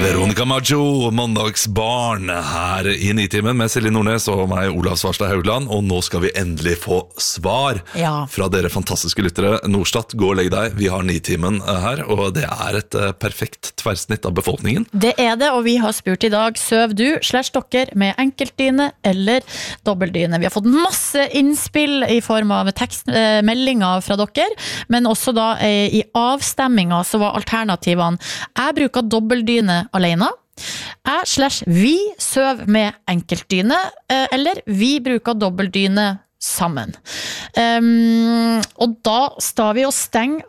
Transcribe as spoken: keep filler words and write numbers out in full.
Veronica Maggio, mandagsbarn her i Nitimen med Silje Nordnes og meg, Olav Svarstad Haugland. Og nå skal vi endelig få svar ja. fra dere fantastiske lyttere. Norstat, gå og legg deg. Vi har Nitimen her, og det er et perfekt tverrsnitt av befolkningen. Det er det, og vi har spurt i dag, søv du slash dere med enkeltdyne eller dobbeltdyne? Vi har fått masse innspill i form av tekstmeldinger fra dere, men også da i avstemminga så var alternativene jeg bruker dobbeltdyne alene, jeg slash vi søv med enkeltdyne, eller vi bruker dobbeltdyne sammen. Um, og da står vi og stenger